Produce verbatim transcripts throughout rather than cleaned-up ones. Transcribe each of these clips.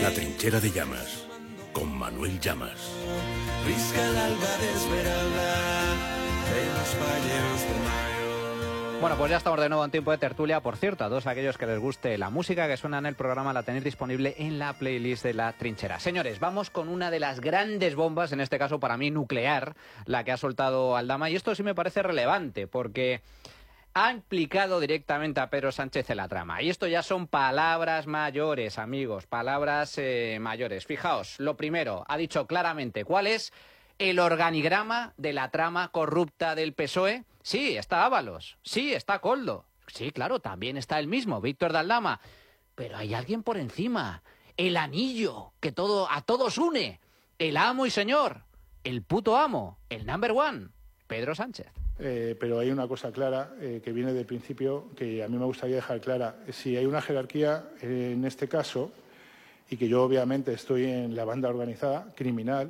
La trinchera de Llamas, con Manuel Llamas. Risca el alba de Esmeralda, de los valles de Mayo. Bueno, pues ya estamos de nuevo en tiempo de tertulia. Por cierto, a todos aquellos que les guste la música que suena en el programa la tenéis disponible en la playlist de La Trinchera. Señores, vamos con una de las grandes bombas, en este caso para mí nuclear, la que ha soltado Aldama. Y esto sí me parece relevante porque ha implicado directamente a Pedro Sánchez en la trama. Y esto ya son palabras mayores, amigos, palabras eh, mayores. Fijaos, lo primero, ha dicho claramente cuál es el organigrama de la trama corrupta del P S O E. Sí, está Ábalos, sí, está Koldo, sí, claro, también está el mismo, Víctor de Aldama. Pero hay alguien por encima, el anillo que todo a todos une, el amo y señor, el puto amo, el number one, Pedro Sánchez. Eh, pero hay una cosa clara eh, que viene del principio que a mí me gustaría dejar clara. Si hay una jerarquía eh, en este caso, y que yo obviamente estoy en la banda organizada, criminal,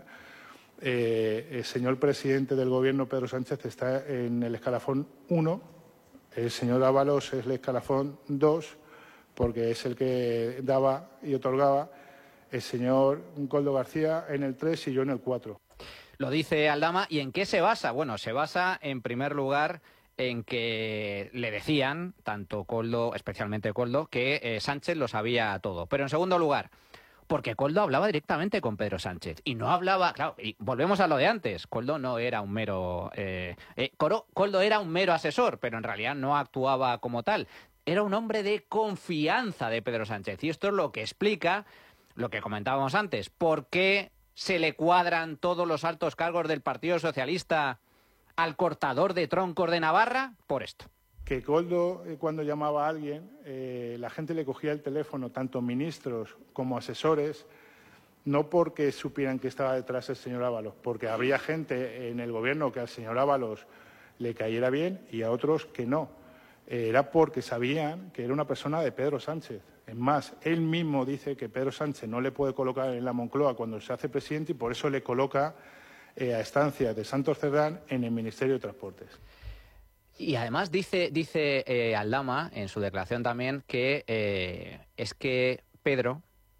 eh, el señor presidente del Gobierno, Pedro Sánchez, está en el escalafón uno, el señor Ábalos es el escalafón dos, porque es el que daba y otorgaba, el señor Koldo García en el tres y yo en el cuatro. Lo dice Aldama. ¿Y en qué se basa? Bueno, se basa en primer lugar en que le decían, tanto Koldo, especialmente Koldo, que eh, Sánchez lo sabía todo. Pero en segundo lugar, porque Koldo hablaba directamente con Pedro Sánchez. Y no hablaba, claro, y volvemos a lo de antes. Koldo no era un mero... Eh, eh, Koldo era un mero asesor, pero en realidad no actuaba como tal. Era un hombre de confianza de Pedro Sánchez. Y esto es lo que explica lo que comentábamos antes. ¿Por qué se le cuadran todos los altos cargos del Partido Socialista al cortador de troncos de Navarra? Por esto. Que Koldo, eh, cuando llamaba a alguien, eh, la gente le cogía el teléfono, tanto ministros como asesores, no porque supieran que estaba detrás el señor Ábalos, porque habría gente en el Gobierno que al señor Ábalos le cayera bien y a otros que no. Eh, era porque sabían que era una persona de Pedro Sánchez. Es más, él mismo dice que Pedro Sánchez no le puede colocar en la Moncloa cuando se hace presidente y por eso le coloca eh, a estancias de Santos Cerdán en el Ministerio de Transportes. Y además dice, dice eh, Aldama en su declaración también que eh, es que Pedro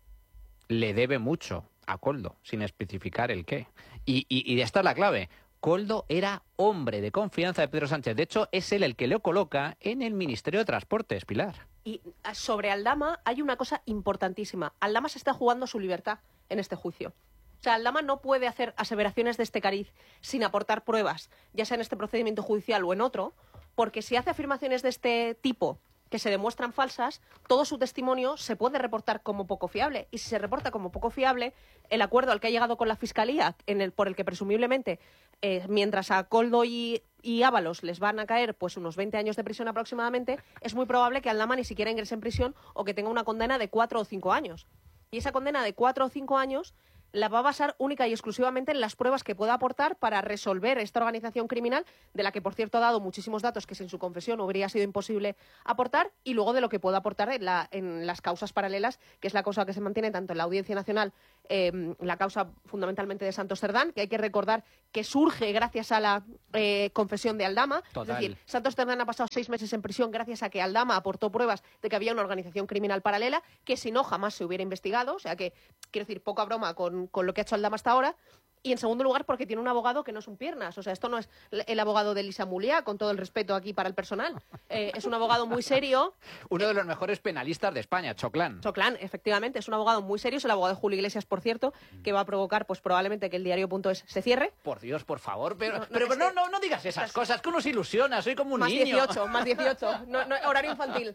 le debe mucho a Koldo, sin especificar el qué. Y, y, y esta es la clave. Koldo era hombre de confianza de Pedro Sánchez. De hecho, es él el que le coloca en el Ministerio de Transportes, Pilar. Y sobre Aldama hay una cosa importantísima. Aldama se está jugando su libertad en este juicio. O sea, Aldama no puede hacer aseveraciones de este cariz sin aportar pruebas, ya sea en este procedimiento judicial o en otro, porque si hace afirmaciones de este tipo que se demuestran falsas, todo su testimonio se puede reportar como poco fiable. Y si se reporta como poco fiable, el acuerdo al que ha llegado con la Fiscalía, en el, por el que presumiblemente, eh, mientras a Koldo y, y Ábalos les van a caer pues unos veinte años de prisión aproximadamente, es muy probable que Aldama ni siquiera ingrese en prisión o que tenga una condena de cuatro o cinco años. Y esa condena de cuatro o cinco años la va a basar única y exclusivamente en las pruebas que pueda aportar para resolver esta organización criminal, de la que, por cierto, ha dado muchísimos datos que sin su confesión habría sido imposible aportar, y luego de lo que pueda aportar en, la, en las causas paralelas, que es la causa que se mantiene tanto en la Audiencia Nacional, eh, la causa fundamentalmente de Santos Cerdán, que hay que recordar que surge gracias a la eh, confesión de Aldama. Total. Es decir, Santos Cerdán ha pasado seis meses en prisión gracias a que Aldama aportó pruebas de que había una organización criminal paralela, que si no jamás se hubiera investigado. O sea que, quiero decir, poca broma con con lo que ha hecho Aldama hasta ahora. Y en segundo lugar, porque tiene un abogado que no son piernas. O sea, esto no es el abogado de Elisa Muliá, con todo el respeto aquí para el personal. Eh, es un abogado muy serio. Uno de los mejores penalistas de España, Choclán. Choclán, efectivamente, es un abogado muy serio. Es el abogado de Julio Iglesias, por cierto, que va a provocar pues probablemente que el diario.es se cierre. Por Dios, por favor, pero No, no, pero, es no, que- no, no digas esas cosas, que uno se ilusiona, soy como un Más niño. dieciocho, más dieciocho, no, no, horario infantil.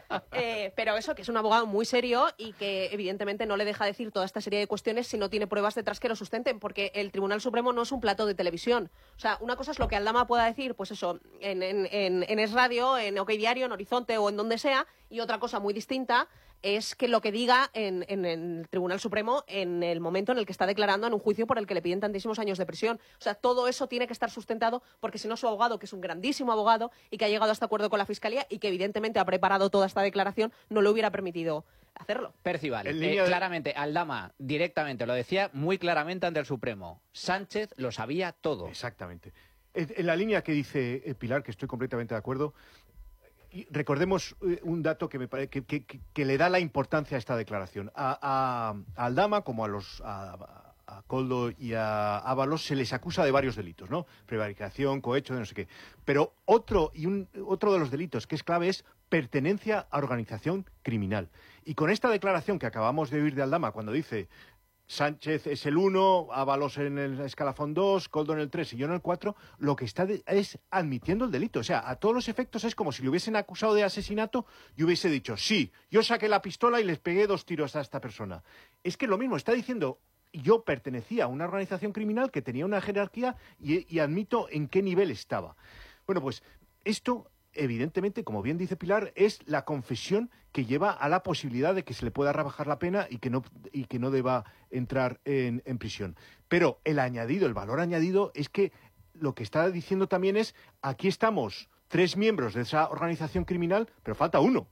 Eh, pero eso, que es un abogado muy serio y que evidentemente no le deja decir toda esta serie de cuestiones si no tiene pruebas detrás que lo sustenten, porque el Tribunal Supremo no es un plato de televisión. O sea, una cosa es lo que Aldama pueda decir, pues eso, en, en, en, en Es Radio, en OK Diario, en Horizonte o en donde sea, y otra cosa muy distinta es que lo que diga en, en el Tribunal Supremo en el momento en el que está declarando en un juicio por el que le piden tantísimos años de prisión. O sea, todo eso tiene que estar sustentado, porque si no, su abogado, que es un grandísimo abogado y que ha llegado a este acuerdo con la Fiscalía y que evidentemente ha preparado toda esta declaración, no le hubiera permitido hacerlo. Percival, En eh, línea de- claramente, Aldama directamente lo decía muy claramente ante el Supremo. Sánchez lo sabía todo. Exactamente. En en la línea que dice eh, Pilar, que estoy completamente de acuerdo, y recordemos eh, un dato que, me pare, que, que, que le da la importancia a esta declaración. A, a, a Aldama, como a los... A, a Koldo y a Ábalos se les acusa de varios delitos, ¿no? Prevaricación, cohecho, de no sé qué. Pero otro, y un, otro de los delitos que es clave es pertenencia a organización criminal. Y con esta declaración que acabamos de oír de Aldama, cuando dice Sánchez es el uno, Ábalos en el escalafón dos, Koldo en el tres y yo en el cuatro, lo que está de, es admitiendo el delito. O sea, a todos los efectos es como si le hubiesen acusado de asesinato y hubiese dicho, sí, yo saqué la pistola y les pegué dos tiros a esta persona. Es que lo mismo, está diciendo... Yo pertenecía a una organización criminal que tenía una jerarquía y, y admito en qué nivel estaba. Bueno, pues esto, evidentemente, como bien dice Pilar, es la confesión que lleva a la posibilidad de que se le pueda rebajar la pena y que no, y que no deba entrar en, en prisión. Pero el añadido, el valor añadido, es que lo que está diciendo también es, aquí estamos tres miembros de esa organización criminal, pero falta uno.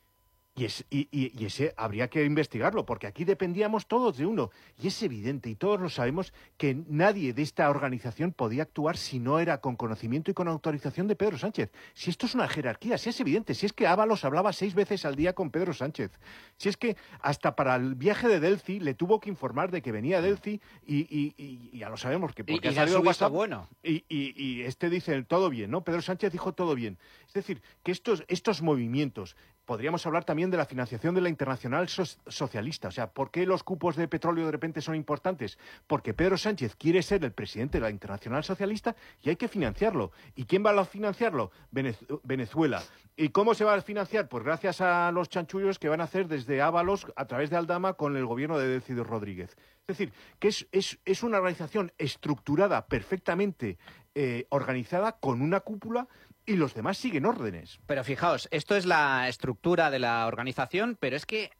Y, es, y, y, y ese habría que investigarlo, porque aquí dependíamos todos de uno. Y es evidente, y todos lo sabemos, que nadie de esta organización podía actuar si no era con conocimiento y con autorización de Pedro Sánchez. Si esto es una jerarquía, si es evidente, si es que Ábalos hablaba seis veces al día con Pedro Sánchez, si es que hasta para el viaje de Delci le tuvo que informar de que venía a Delci y, y, y, y ya lo sabemos, que porque y, ha y salido el WhatsApp, bueno. y, y, y este dice todo bien, ¿no? Pedro Sánchez dijo todo bien. Es decir, que estos, estos movimientos... Podríamos hablar también de la financiación de la Internacional so Socialista. O sea, ¿por qué los cupos de petróleo de repente son importantes? Porque Pedro Sánchez quiere ser el presidente de la Internacional Socialista y hay que financiarlo. ¿Y quién va a financiarlo? Venez Venezuela. ¿Y cómo se va a financiar? Pues gracias a los chanchullos que van a hacer desde Ábalos a través de Aldama con el gobierno de Delcy Rodríguez. Es decir, que es, es, es una organización estructurada, perfectamente eh, organizada, con una cúpula... Y los demás siguen órdenes. Pero fijaos, esto es la estructura de la organización, pero es que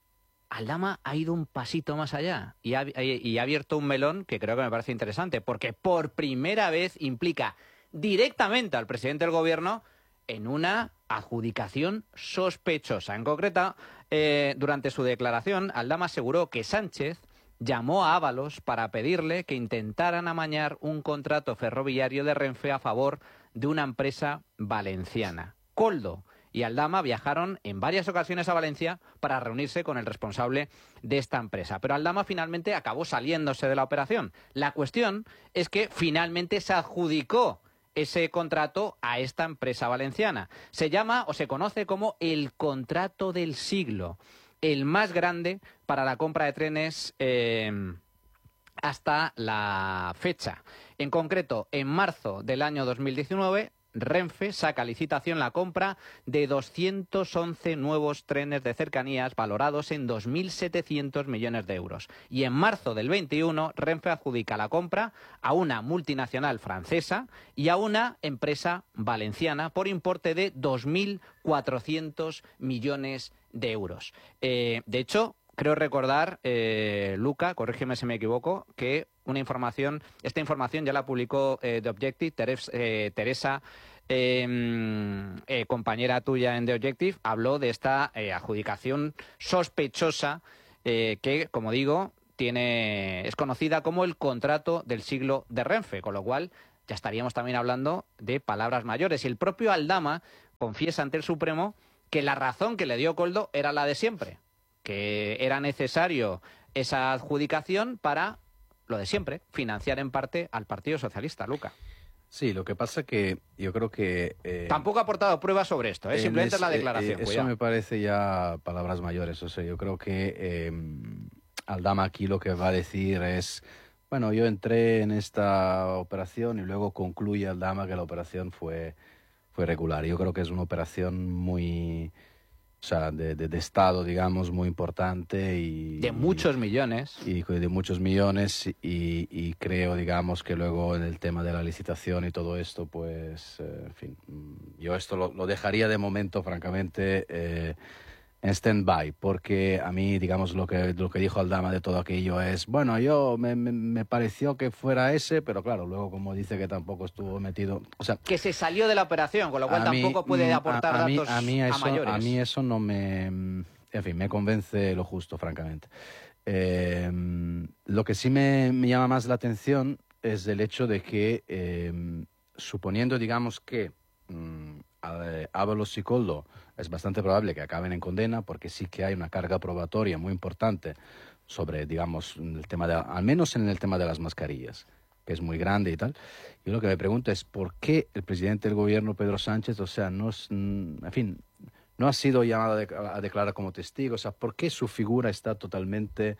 Aldama ha ido un pasito más allá y ha, y ha abierto un melón que creo que me parece interesante, porque por primera vez implica directamente al presidente del gobierno en una adjudicación sospechosa. En concreto, eh, durante su declaración, Aldama aseguró que Sánchez llamó a Ábalos para pedirle que intentaran amañar un contrato ferroviario de Renfe a favor de una empresa valenciana. Koldo y Aldama viajaron en varias ocasiones a Valencia para reunirse con el responsable de esta empresa. Pero Aldama finalmente acabó saliéndose de la operación. La cuestión es que finalmente se adjudicó ese contrato a esta empresa valenciana. Se llama o se conoce como el contrato del siglo, el más grande para la compra de trenes eh, hasta la fecha. En concreto, en marzo del año dos mil diecinueve, Renfe saca a licitación la compra de doscientos once nuevos trenes de cercanías valorados en dos mil setecientos millones de euros. Y en marzo del veintiuno, Renfe adjudica la compra a una multinacional francesa y a una empresa valenciana por importe de dos mil cuatrocientos millones de euros. Eh, de hecho, creo recordar, eh, Luca, corrígeme si me equivoco, que una información, esta información ya la publicó eh, The Objective, Teres, eh, Teresa, eh, eh, compañera tuya en The Objective, habló de esta eh, adjudicación sospechosa eh, que, como digo, tiene es conocida como el contrato del siglo de Renfe, con lo cual ya estaríamos también hablando de palabras mayores. Y el propio Aldama confiesa ante el Supremo que la razón que le dio Koldo era la de siempre, que era necesario esa adjudicación para lo de siempre, financiar en parte al Partido Socialista, Luca. Sí, lo que pasa que yo creo que... Eh, Tampoco ha aportado pruebas sobre esto, ¿eh? Simplemente es la declaración. Eh, eso me parece ya palabras mayores. O sea, yo creo que eh, Aldama aquí lo que va a decir es, bueno, yo entré en esta operación y luego concluye Aldama que la operación fue, fue regular. Yo creo que es una operación muy... O sea, de, de, de Estado, digamos, muy importante y... De muchos millones. Y de muchos millones y, y creo, digamos, que luego en el tema de la licitación y todo esto, pues, eh, en fin, yo esto lo, lo dejaría de momento, francamente, eh, en stand-by, porque a mí, digamos, lo que, lo que dijo Aldama de todo aquello es, bueno, yo me, me, me pareció que fuera ese, pero claro, luego como dice que tampoco estuvo metido... O sea, que se salió de la operación, con lo cual tampoco mí, puede aportar a, a datos mí, a, mí eso, a mayores. A mí eso no me... En fin, me convence lo justo, francamente. Eh, lo que sí me, me llama más la atención es el hecho de que, eh, suponiendo, digamos, que... Mm, eh, Ábalos y Koldo es bastante probable que acaben en condena, porque sí que hay una carga probatoria muy importante sobre, digamos, el tema de, al menos en el tema de las mascarillas, que es muy grande y tal. Yo lo que me pregunto es por qué el presidente del gobierno, Pedro Sánchez, o sea, no es, en fin, no ha sido llamado a, de, a declarar como testigo, o sea, por qué su figura está totalmente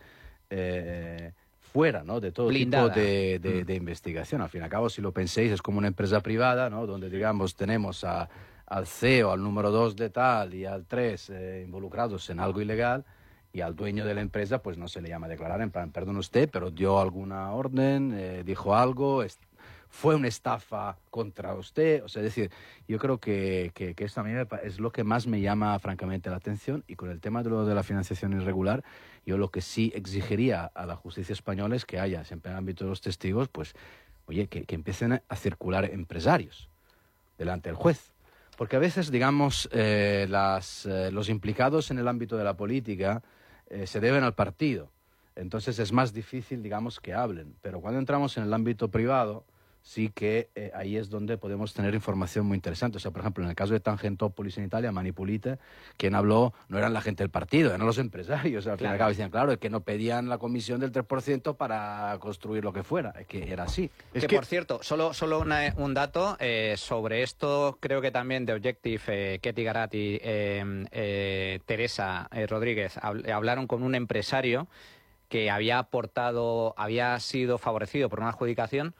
eh, fuera, ¿no?, de todo blindada. tipo de, de, de investigación. Al fin y al cabo, si lo penséis, es como una empresa privada, ¿no?, donde, digamos, tenemos a, al C E O, al número dos de tal y al tres eh, involucrados en algo ilegal, y al dueño de la empresa pues no se le llama a declarar en plan, perdón usted, pero dio alguna orden, eh, dijo algo, es, fue una estafa contra usted. O sea, es decir, yo creo que, que, que esto a mí me, es lo que más me llama francamente la atención. Y con el tema de lo de la financiación irregular, yo lo que sí exigiría a la justicia española es que haya, siempre en el ámbito de los testigos, pues, oye, que, que empiecen a circular empresarios delante del juez. Porque a veces, digamos, eh, las, eh, los implicados en el ámbito de la política eh, se deben al partido. Entonces es más difícil, digamos, que hablen. Pero cuando entramos en el ámbito privado, sí que eh, ahí es donde podemos tener información muy interesante. O sea, por ejemplo, en el caso de Tangentopoulos en Italia, Manipulite, quien habló no eran la gente del partido, eran los empresarios. Al fin y al cabo decían, claro, es que no pedían la comisión del tres por ciento para construir lo que fuera. Es que era así. Es Es que, que, por cierto, solo, solo una- un dato eh, sobre esto, creo que también de Objective, eh, Ketty Garati, eh, eh, Teresa eh, Rodríguez, hab- hablaron con un empresario que había aportado, había sido favorecido por una adjudicación.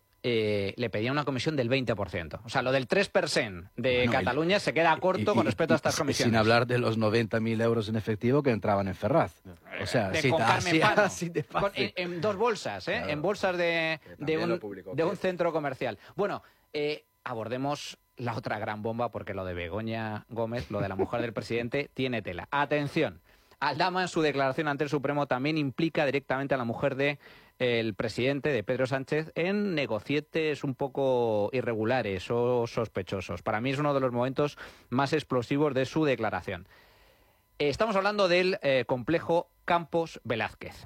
Eh, le pedía una comisión del veinte por ciento. O sea, lo del tres por ciento de Bueno, y- Cataluña se queda corto y- con y- respecto a y- estas y comisiones. Sin hablar de los noventa mil euros en efectivo que entraban en Ferraz. O sea, De- sí, con Carmen así, Pano. así de Con- fácil. en, en dos bolsas, ¿eh? Claro. En bolsas de, Que de, también lo un, publicó de un Pietro. centro comercial. Bueno, eh, abordemos la otra gran bomba, porque lo de Begoña Gómez, lo de la mujer del presidente, tiene tela. Atención, Aldama en su declaración ante el Supremo también implica directamente a la mujer de el presidente, de Pedro Sánchez, en negocietes un poco irregulares o sospechosos. Para mí es uno de los momentos más explosivos de su declaración. Estamos hablando del eh, complejo Campos Velázquez.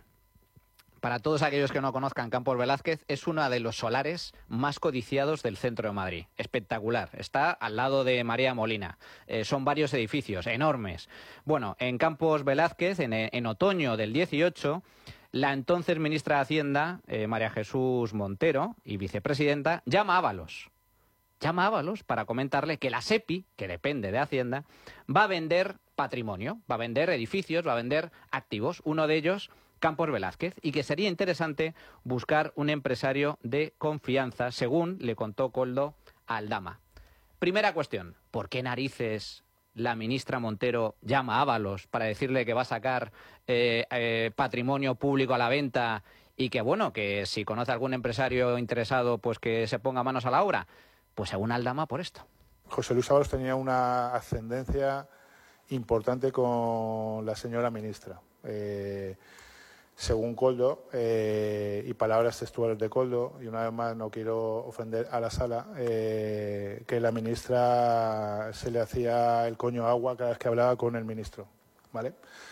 Para todos aquellos que no conozcan, Campos Velázquez es uno de los solares más codiciados del centro de Madrid. Espectacular. Está al lado de María Molina. Eh, son varios edificios enormes. Bueno, en Campos Velázquez, en, en otoño del dieciocho, la entonces ministra de Hacienda, eh, María Jesús Montero, y vicepresidenta, llama a Ábalos. Llama a Ábalos para comentarle que la SEPI, que depende de Hacienda, va a vender patrimonio, va a vender edificios, va a vender activos. Uno de ellos, Campos Velázquez, y que sería interesante buscar un empresario de confianza, según le contó Koldo a Aldama. Primera cuestión, ¿por qué narices la ministra Montero llama a Ábalos para decirle que va a sacar eh, eh, patrimonio público a la venta y que, bueno, que si conoce a algún empresario interesado, pues que se ponga manos a la obra? Pues según Aldama, por esto. José Luis Ábalos tenía una ascendencia importante con la señora ministra. Eh, según Koldo, eh, y palabras textuales de Koldo, y una vez más no quiero ofender a la sala, eh, que la ministra se le hacía el coño agua cada vez que hablaba con el ministro, ¿vale?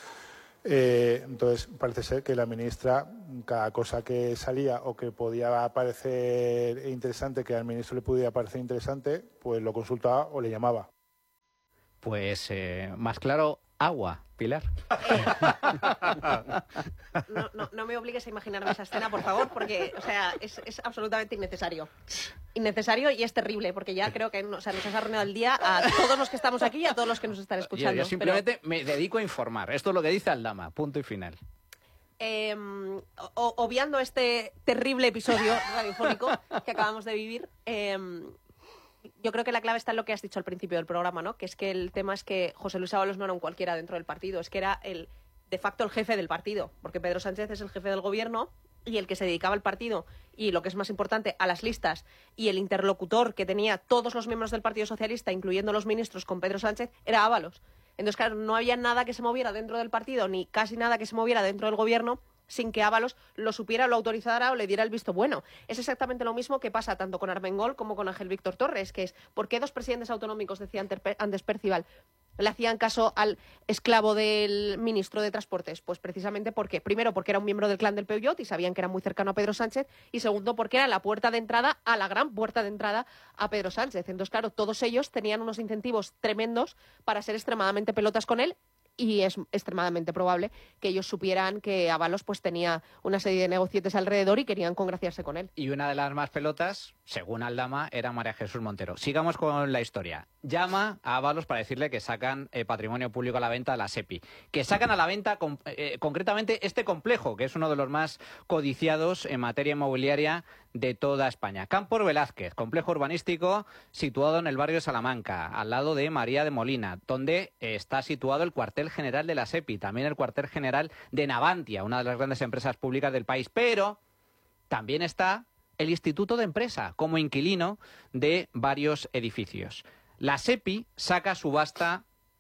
Eh, entonces, parece ser que la ministra, cada cosa que salía o que podía parecer interesante, que al ministro le pudiera parecer interesante, pues lo consultaba o le llamaba. Pues eh, más claro, agua, Pilar. No, no, no me obligues a imaginarme esa escena, por favor, porque, o sea, es, es absolutamente innecesario. Innecesario y es terrible, porque ya creo que o sea, nos has arruinado el día a todos los que estamos aquí y a todos los que nos están Yo, escuchando. yo simplemente me dedico a informar. Esto es lo que dice Aldama, punto y final. Eh, o- obviando este terrible episodio radiofónico que acabamos de vivir, eh, yo creo que la clave está en lo que has dicho al principio del programa, ¿no? Que es que el tema es que José Luis Ábalos no era un cualquiera dentro del partido, es que era el de facto el jefe del partido, porque Pedro Sánchez es el jefe del gobierno y el que se dedicaba al partido y, lo que es más importante, a las listas, y el interlocutor que tenía todos los miembros del Partido Socialista, incluyendo los ministros, con Pedro Sánchez, era Ábalos. Entonces, claro, no había nada que se moviera dentro del partido, ni casi nada que se moviera dentro del gobierno, sin que Ábalos lo supiera, lo autorizara o le diera el visto bueno. Es exactamente lo mismo que pasa tanto con Armengol como con Ángel Víctor Torres, que es ¿por qué dos presidentes autonómicos, decía antes Percival, le hacían caso al esclavo del ministro de Transportes? Pues precisamente porque, primero, porque era un miembro del clan del Peugeot y sabían que era muy cercano a Pedro Sánchez, y segundo, porque era la puerta de entrada a la gran puerta de entrada a Pedro Sánchez. Entonces, claro, todos ellos tenían unos incentivos tremendos para ser extremadamente pelotas con él, y es extremadamente probable que ellos supieran que Ábalos pues tenía una serie de negocietes alrededor y querían congraciarse con él. Y una de las más pelotas, según Aldama, era María Jesús Montero. Sigamos con la historia. Llama a Ábalos para decirle que sacan eh, patrimonio público a la venta de la SEPI. Que sacan a la venta con, eh, concretamente este complejo, que es uno de los más codiciados en materia inmobiliaria de toda España. Campos Velázquez, complejo urbanístico situado en el barrio de Salamanca, al lado de María de Molina, donde eh, está situado el cuartel general de la SEPI, también el cuartel general de Navantia, una de las grandes empresas públicas del país, pero también está el Instituto de Empresa como inquilino de varios edificios. La SEPI saca a subasta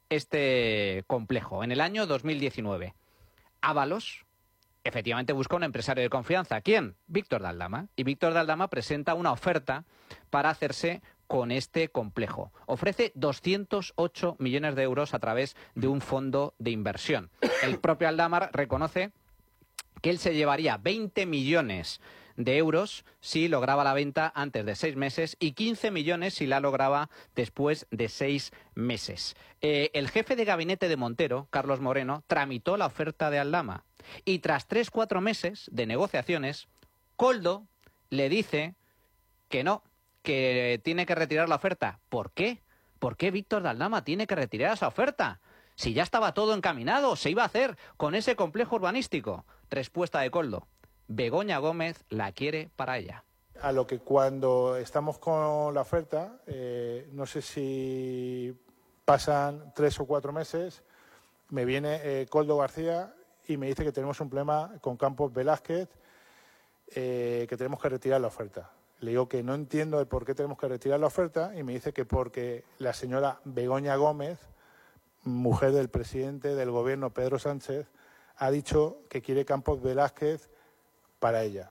este complejo en el año dos mil diecinueve. Ábalos efectivamente busca un empresario de confianza. ¿Quién? Víctor de Aldama. Y Víctor de Aldama presenta una oferta para hacerse con este complejo. Ofrece doscientos ocho millones de euros a través de un fondo de inversión. El propio Aldama reconoce que él se llevaría veinte millones de euros si lograba la venta antes de seis meses y quince millones si la lograba después de seis meses. Eh, el jefe de gabinete de Montero, Carlos Moreno, tramitó la oferta de Aldama y tras tres, cuatro meses de negociaciones, Koldo le dice que no, que tiene que retirar la oferta. ¿Por qué? ¿Por qué Víctor de Aldama tiene que retirar esa oferta? Si ya estaba todo encaminado, se iba a hacer con ese complejo urbanístico. Respuesta de Koldo: Begoña Gómez la quiere para ella. A lo que cuando estamos con la oferta, eh, no sé si pasan tres o cuatro meses, me viene eh, Koldo García y me dice que tenemos un problema con Campos Velázquez, eh, que tenemos que retirar la oferta. Le digo que no entiendo el por qué tenemos que retirar la oferta y me dice que porque la señora Begoña Gómez, mujer del presidente del gobierno Pedro Sánchez, ha dicho que quiere Campos Velázquez para ella.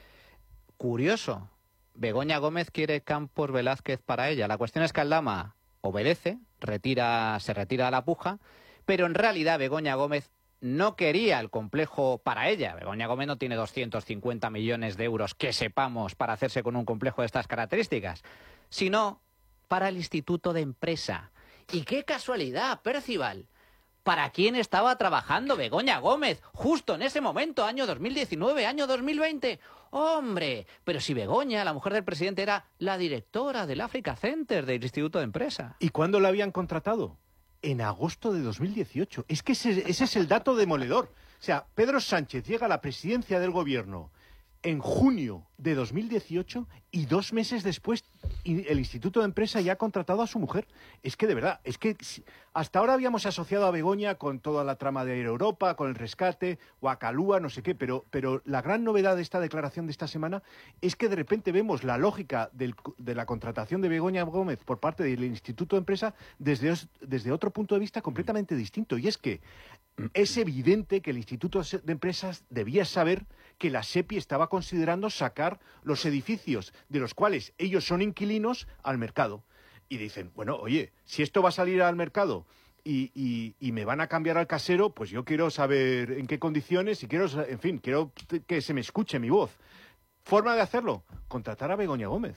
Curioso. Begoña Gómez quiere Campos Velázquez para ella. La cuestión es que Aldama obedece, retira, se retira de la puja, pero en realidad Begoña Gómez no quería el complejo para ella. Begoña Gómez no tiene doscientos cincuenta millones de euros, que sepamos, para hacerse con un complejo de estas características, sino para el Instituto de Empresa. Y qué casualidad, Percival. ¿Para quién estaba trabajando Begoña Gómez justo en ese momento, año dos mil diecinueve, año dos mil veinte? ¡Hombre! Pero si Begoña, la mujer del presidente, era la directora del Africa Center del Instituto de Empresa. ¿Y cuándo la habían contratado? En agosto de dos mil dieciocho. Es que ese, ese es el dato demoledor. O sea, Pedro Sánchez llega a la presidencia del gobierno en junio de dos mil dieciocho y dos meses después el Instituto de Empresa ya ha contratado a su mujer. Es que de verdad, es que hasta ahora habíamos asociado a Begoña con toda la trama de Europa, con el rescate, Guacalúa, no sé qué, pero, pero la gran novedad de esta declaración de esta semana es que de repente vemos la lógica del, de la contratación de Begoña Gómez por parte del Instituto de Empresa desde, desde otro punto de vista completamente distinto. Y es que es evidente que el Instituto de Empresas debía saber que la SEPI estaba considerando sacar los edificios de los cuales ellos son inquilinos al mercado. Y dicen, bueno, oye, si esto va a salir al mercado y, y, y me van a cambiar al casero, pues yo quiero saber en qué condiciones y quiero, en fin, quiero que se me escuche mi voz. ¿Forma de hacerlo? Contratar a Begoña Gómez.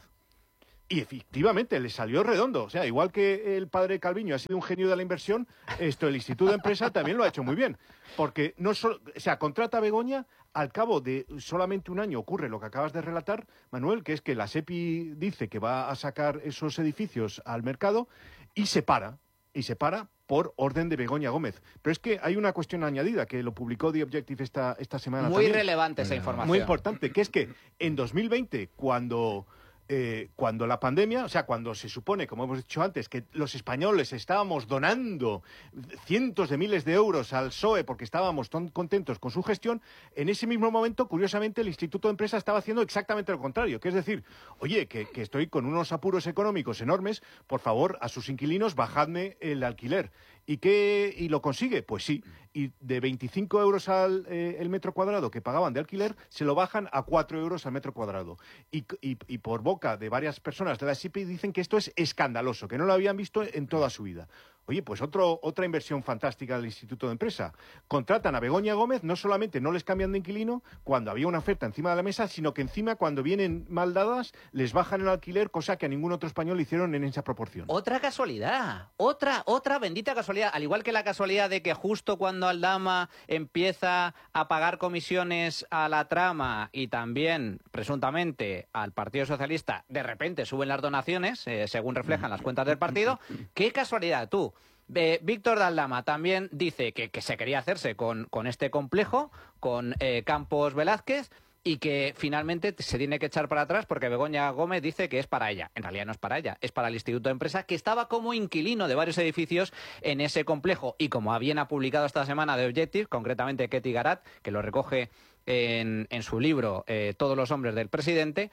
Y efectivamente, le salió redondo. O sea, igual que el padre Calviño ha sido un genio de la inversión, esto el Instituto de Empresa también lo ha hecho muy bien. Porque no solo, o sea, contrata a Begoña, al cabo de solamente un año ocurre lo que acabas de relatar, Manuel, que es que la SEPI dice que va a sacar esos edificios al mercado y se para, y se para por orden de Begoña Gómez. Pero es que hay una cuestión añadida que lo publicó The Objective esta, esta semana Muy también. relevante esa información. Muy importante, que es que en dos mil veinte, cuando... Eh, cuando la pandemia, o sea, cuando se supone, como hemos dicho antes, que los españoles estábamos donando cientos de miles de euros al P S O E porque estábamos tan contentos con su gestión, en ese mismo momento, curiosamente, el Instituto de Empresa estaba haciendo exactamente lo contrario, que es decir, oye, que, que estoy con unos apuros económicos enormes, por favor, a sus inquilinos, bajadme el alquiler. ¿Y, qué, y lo consigue? Pues sí. Y de veinticinco euros al eh, el metro cuadrado que pagaban de alquiler, se lo bajan a cuatro euros al metro cuadrado. Y, y, y por boca de varias personas de la S I P I dicen que esto es escandaloso, que no lo habían visto en toda su vida. Oye, pues otro, otra inversión fantástica del Instituto de Empresa. Contratan a Begoña Gómez, no solamente no les cambian de inquilino cuando había una oferta encima de la mesa, sino que encima cuando vienen mal dadas les bajan el alquiler, cosa que a ningún otro español le hicieron en esa proporción. Otra casualidad, otra, otra bendita casualidad. Al igual que la casualidad de que justo cuando Aldama empieza a pagar comisiones a la trama y también, presuntamente, al Partido Socialista, de repente suben las donaciones, eh, según reflejan las cuentas del partido. ¡Qué casualidad, tú! Eh, Víctor de Aldama también dice que, que se quería hacerse con, con este complejo, con eh, Campos Velázquez, y que finalmente se tiene que echar para atrás porque Begoña Gómez dice que es para ella. En realidad no es para ella, es para el Instituto de Empresa, que estaba como inquilino de varios edificios en ese complejo. Y como bien ha publicado esta semana The Objective, concretamente Ketty Garat, que lo recoge en, en su libro eh, Todos los hombres del presidente,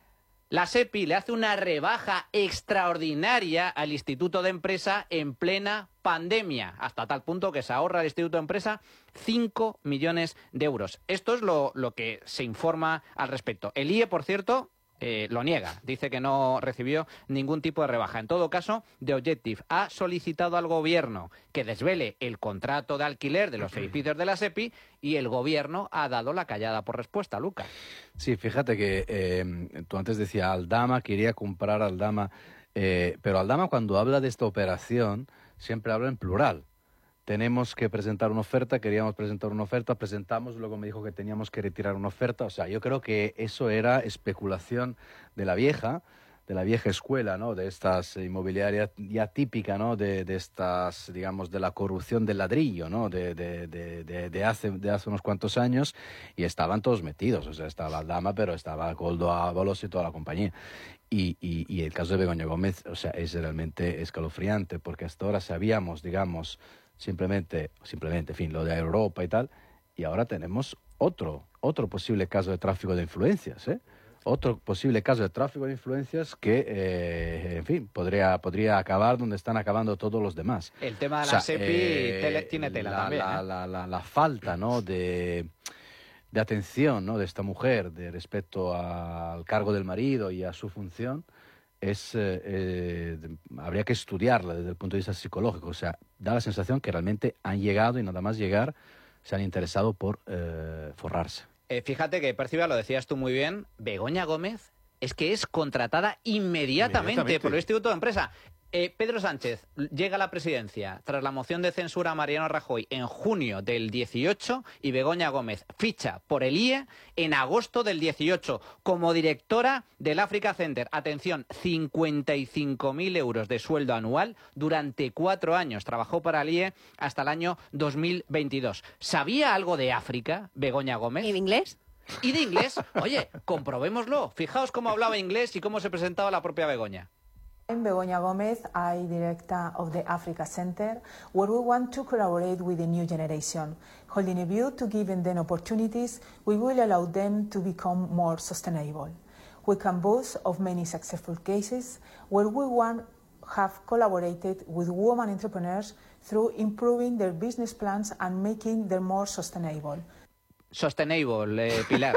la S E P I le hace una rebaja extraordinaria al Instituto de Empresa en plena pandemia, hasta tal punto que se ahorra el Instituto de Empresa cinco millones de euros. Esto es lo, lo que se informa al respecto. El I E, por cierto, eh, lo niega. Dice que no recibió ningún tipo de rebaja. En todo caso, The Objective ha solicitado al Gobierno que desvele el contrato de alquiler de los edificios de la S E P I y el Gobierno ha dado la callada por respuesta, Lucas. Sí, fíjate que eh, tú antes decías Aldama, quería comprar Aldama, eh, pero Aldama cuando habla de esta operación siempre habla en plural. Tenemos que presentar una oferta, queríamos presentar una oferta, presentamos, luego me dijo que teníamos que retirar una oferta. O sea, yo creo que eso era especulación de la vieja, de la vieja escuela, ¿no? De estas inmobiliarias ya típica, ¿no? De, de estas, digamos, de la corrupción del ladrillo, ¿no? De, de, de, de, de, hace, de hace unos cuantos años, y estaban todos metidos. O sea, estaba Aldama, pero estaba Koldo Ábalos y toda la compañía. Y, y, y el caso de Begoña Gómez, o sea, es realmente escalofriante, porque hasta ahora sabíamos, digamos, simplemente, simplemente, en fin, lo de Europa y tal, y ahora tenemos otro, otro posible caso de tráfico de influencias, ¿eh? Otro posible caso de tráfico de influencias que, eh, en fin, podría, podría acabar donde están acabando todos los demás. El tema de o la sea, S E P I eh, tele, tiene tela la, también. La, ¿eh? la, la, la falta, ¿no?, de, de atención, ¿no?, de esta mujer de respecto al cargo del marido y a su función, es eh, eh, habría que estudiarla desde el punto de vista psicológico. O sea, da la sensación que realmente han llegado y nada más llegar se han interesado por eh, forrarse. Eh, fíjate que, Perciba, lo decías tú muy bien, Begoña Gómez es que es contratada inmediatamente, Inmediatamente. por el Instituto de Empresa. Eh, Pedro Sánchez llega a la presidencia tras la moción de censura a Mariano Rajoy en junio del dieciocho y Begoña Gómez ficha por el I E en agosto del dieciocho como directora del Africa Center. Atención, cincuenta y cinco mil euros de sueldo anual durante cuatro años. Trabajó para el I E hasta el año dos mil veintidós. ¿Sabía algo de África, Begoña Gómez? ¿Y de inglés? ¿Y de inglés? Oye, comprobémoslo. Fijaos cómo hablaba inglés y cómo se presentaba la propia Begoña. I'm Begoña Gómez, I director of the Africa Center, where we want to collaborate with the new generation. Holding a view to giving them opportunities, we will allow them to become more sustainable. We can boast of many successful cases where we want have collaborated with women entrepreneurs through improving their business plans and making them more sustainable. Sustainable, eh, Pilar.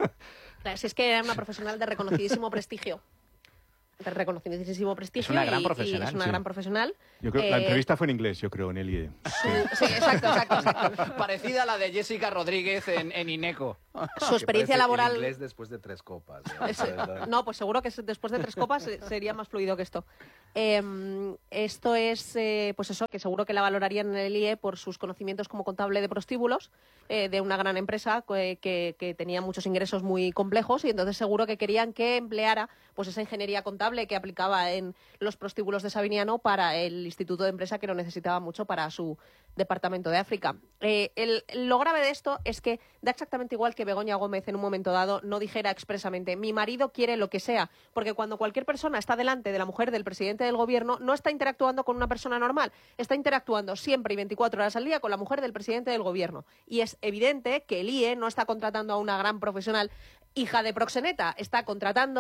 Si es que era una profesional de reconocidísimo prestigio. De reconocidísimo prestigio. Es una gran y- profesional, y es una sí. gran profesional. Yo creo, Eh, la entrevista fue en inglés, yo creo, en el I E. su- sí, exacto, exacto, exacto. Parecida a la de Jessica Rodríguez en, en Ineco. Su experiencia laboral... inglés después de tres copas. Es- no, pues seguro que después de tres copas eh, sería más fluido que esto. Eh, esto es, eh, pues eso, que seguro que la valorarían en el I E por sus conocimientos como contable de prostíbulos eh, de una gran empresa que, que, que tenía muchos ingresos muy complejos y entonces seguro que querían que empleara pues esa ingeniería contable que aplicaba en los prostíbulos de Sabiniano para el Instituto de Empresa, que lo necesitaba mucho para su departamento de África. Eh, el, lo grave de esto es que da exactamente igual que Begoña Gómez en un momento dado no dijera expresamente mi marido quiere lo que sea, porque cuando cualquier persona está delante de la mujer del presidente del gobierno no está interactuando con una persona normal, está interactuando siempre y veinticuatro horas al día con la mujer del presidente del gobierno. Y es evidente que el I E no está contratando a una gran profesional hija de proxeneta, está contratando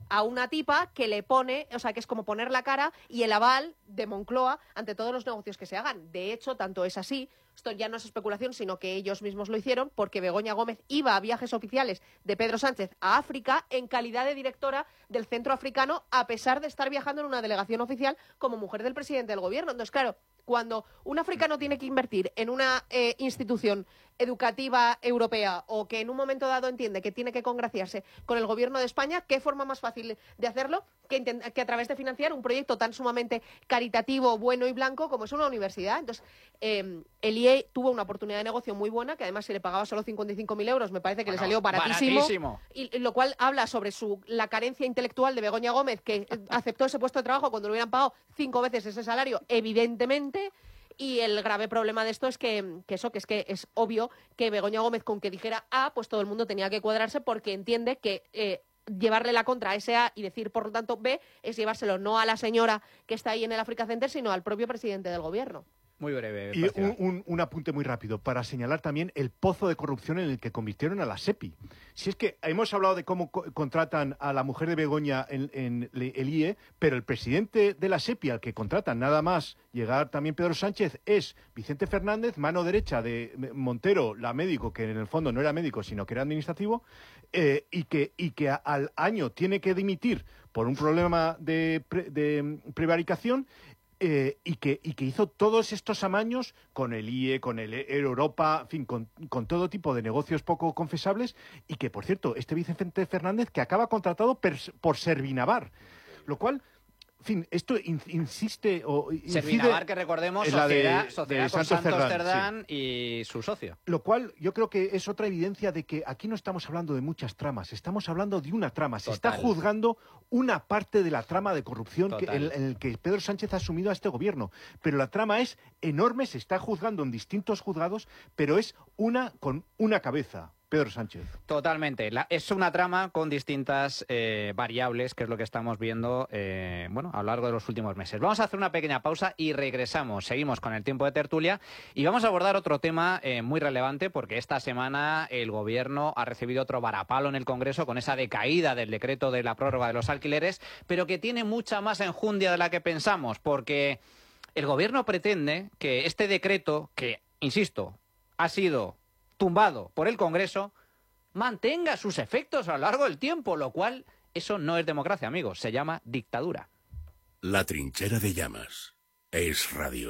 a una tipa que le pone, o sea, que es como poner la cara y el aval de Moncloa ante todos los negocios que se hagan. De hecho, tanto es así, esto ya no es especulación, sino que ellos mismos lo hicieron, porque Begoña Gómez iba a viajes oficiales de Pedro Sánchez a África en calidad de directora del Centro Africano, a pesar de estar viajando en una delegación oficial como mujer del presidente del gobierno. Entonces, claro, cuando un africano tiene que invertir en una eh, institución educativa europea o que en un momento dado entiende que tiene que congraciarse con el gobierno de España, ¿qué forma más fácil de hacerlo que, que a través de financiar un proyecto tan sumamente caritativo, bueno y blanco como es una universidad? Entonces, eh, el I E tuvo una oportunidad de negocio muy buena, que además si le pagaba solo cincuenta y cinco mil euros me parece que bueno, le salió baratísimo, baratísimo. Y, y lo cual habla sobre su, la carencia intelectual de Begoña Gómez, que aceptó ese puesto de trabajo cuando le hubieran pagado cinco veces ese salario, evidentemente. Y el grave problema de esto es que, que eso, que es que es obvio que Begoña Gómez, con que dijera A, pues todo el mundo tenía que cuadrarse, porque entiende que eh, llevarle la contra a ese A y decir, por lo tanto, B, es llevárselo no a la señora que está ahí en el Africa Center, sino al propio presidente del gobierno. Muy breve. Y un, un, un apunte muy rápido para señalar también el pozo de corrupción en el que convirtieron a la SEPI. Si es que hemos hablado de cómo co contratan a la mujer de Begoña en, en el I E, pero el presidente de la SEPI, al que contratan nada más llegar también Pedro Sánchez, es Vicente Fernández, mano derecha de Montero, la médico, que en el fondo no era médico, sino que era administrativo, eh, y que, y que a, al año tiene que dimitir por un problema de, pre de prevaricación. Eh, y, que, y que hizo todos estos amaños con el I E, con el Europa, en fin, con, con todo tipo de negocios poco confesables, y que, por cierto, este Vicente Fernández que acaba contratado per, por Servinavar, lo cual... En fin, esto in, insiste o Servinavar, que recordemos, sociedad, de, sociedad de con Santos Santos Cerdán, Cerdán sí. Y su socio. Lo cual yo creo que es otra evidencia de que aquí no estamos hablando de muchas tramas, estamos hablando de una trama. Se Total. está juzgando una parte de la trama de corrupción que, en, en el que Pedro Sánchez ha asumido a este gobierno. Pero la trama es enorme, se está juzgando en distintos juzgados, pero es una con una cabeza. Pedro Sánchez. Totalmente. La, es una trama con distintas eh, variables, que es lo que estamos viendo eh, bueno, a lo largo de los últimos meses. Vamos a hacer una pequeña pausa y regresamos. Seguimos con el tiempo de tertulia y vamos a abordar otro tema eh, muy relevante, porque esta semana el Gobierno ha recibido otro varapalo en el Congreso con esa decaída del decreto de la prórroga de los alquileres, pero que tiene mucha más enjundia de la que pensamos, porque el Gobierno pretende que este decreto, que, insisto, ha sido tumbado por el Congreso, mantenga sus efectos a lo largo del tiempo, lo cual, eso no es democracia, amigos, se llama dictadura. La Trinchera de Llamas. Es Radio.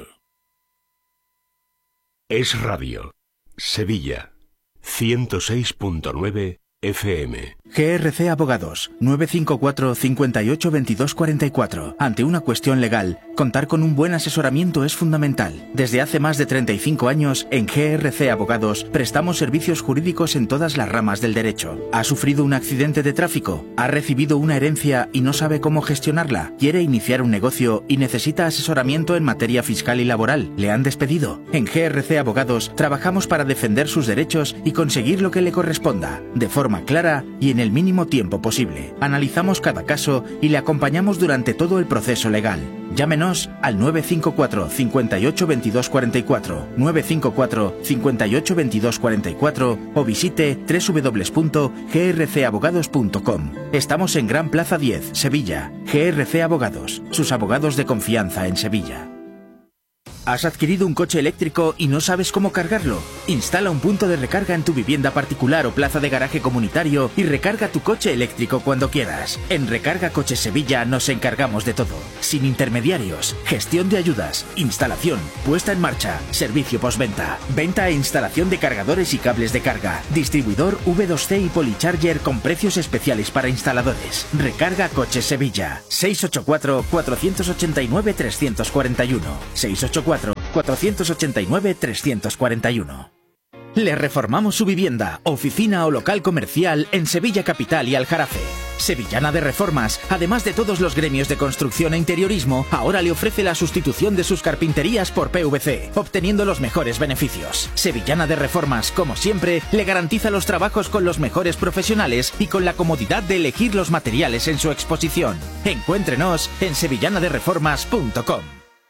Es Radio. Sevilla. ciento seis punto nueve F M. G R C Abogados, nueve cinco cuatro, cinco ocho, veintidós cuarenta y cuatro. Ante una cuestión legal, contar con un buen asesoramiento es fundamental. Desde hace más de treinta y cinco años, en G R C Abogados, prestamos servicios jurídicos en todas las ramas del derecho. ¿Ha sufrido un accidente de tráfico? ¿Ha recibido una herencia y no sabe cómo gestionarla? ¿Quiere iniciar un negocio y necesita asesoramiento en materia fiscal y laboral? ¿Le han despedido? En G R C Abogados, trabajamos para defender sus derechos y conseguir lo que le corresponda, de forma clara y en el mínimo tiempo posible. Analizamos cada caso y le acompañamos durante todo el proceso legal. Llámenos al nueve cinco cuatro, cinco ocho, veintidós cuarenta y cuatro, nueve cinco cuatro, cinco ocho, veintidós cuarenta y cuatro o visite doble u doble u doble u punto g r c abogados punto com. Estamos en Gran Plaza diez, Sevilla. G R C Abogados, sus abogados de confianza en Sevilla. ¿Has adquirido un coche eléctrico y no sabes cómo cargarlo? Instala un punto de recarga en tu vivienda particular o plaza de garaje comunitario y recarga tu coche eléctrico cuando quieras. En Recarga Coches Sevilla nos encargamos de todo. Sin intermediarios, gestión de ayudas, instalación, puesta en marcha, servicio postventa, venta e instalación de cargadores y cables de carga, distribuidor V dos C y Polycharger con precios especiales para instaladores. Recarga Coches Sevilla. seis ocho cuatro, cuatro ocho nueve, tres cuatro uno. seis ocho cuatro, cuatro ocho nueve, tres cuatro uno. Le reformamos su vivienda, oficina o local comercial en Sevilla Capital y Aljarafe. Sevillana de Reformas, además de todos los gremios de construcción e interiorismo, ahora le ofrece la sustitución de sus carpinterías por P V C, obteniendo los mejores beneficios. Sevillana de Reformas, como siempre, le garantiza los trabajos con los mejores profesionales y con la comodidad de elegir los materiales en su exposición. Encuéntrenos en sevillana de reformas punto com.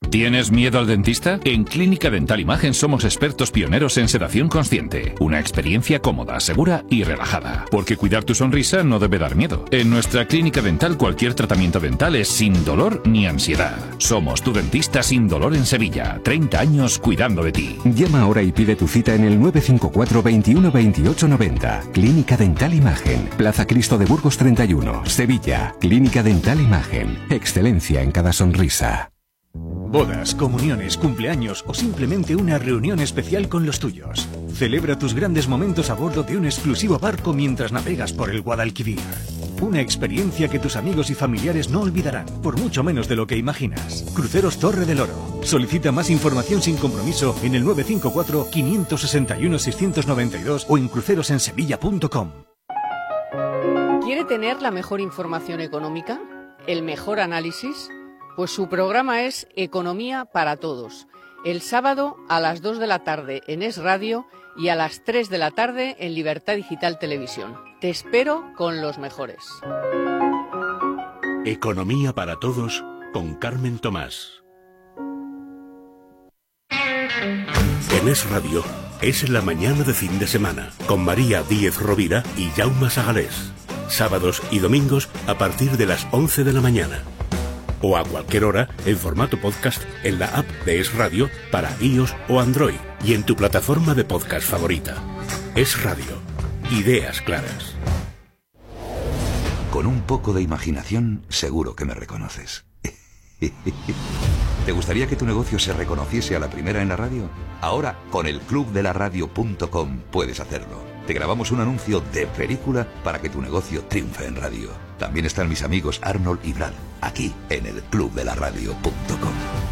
¿Tienes miedo al dentista? En Clínica Dental Imagen somos expertos pioneros en sedación consciente. Una experiencia cómoda, segura y relajada. Porque cuidar tu sonrisa no debe dar miedo. En nuestra clínica dental cualquier tratamiento dental es sin dolor ni ansiedad. Somos tu dentista sin dolor en Sevilla. treinta años cuidando de ti. Llama ahora y pide tu cita en el nueve cinco cuatro, veintiuno, veintiocho, noventa. Clínica Dental Imagen. Plaza Cristo de Burgos treinta y uno, Sevilla. Clínica Dental Imagen. Excelencia en cada sonrisa. Bodas, comuniones, cumpleaños o simplemente una reunión especial con los tuyos. Celebra tus grandes momentos a bordo de un exclusivo barco mientras navegas por el Guadalquivir. Una experiencia que tus amigos y familiares no olvidarán, por mucho menos de lo que imaginas. Cruceros Torre del Oro. Solicita más información sin compromiso en el nueve cinco cuatro, quinientos sesenta y uno, seiscientos noventa y dos o en crucerosensevilla punto com. ¿Quiere tener la mejor información económica? ¿El mejor análisis? Pues su programa es Economía para Todos. El sábado a las dos de la tarde en Es Radio y a las tres de la tarde en Libertad Digital Televisión. Te espero con los mejores. Economía para Todos con Carmen Tomás. En Es Radio es la mañana de fin de semana con María Díez Rovira y Jaume Sagalés. Sábados y domingos a partir de las once de la mañana. O a cualquier hora en formato podcast en la app de Es Radio para iOS o Android y en tu plataforma de podcast favorita. Es Radio. Ideas claras. Con un poco de imaginación, seguro que me reconoces. ¿Te gustaría que tu negocio se reconociese a la primera en la radio? Ahora, con el club de la radio punto com puedes hacerlo. Te grabamos un anuncio de película para que tu negocio triunfe en radio. También están mis amigos Arnold y Brad, aquí en el club de la radio punto com.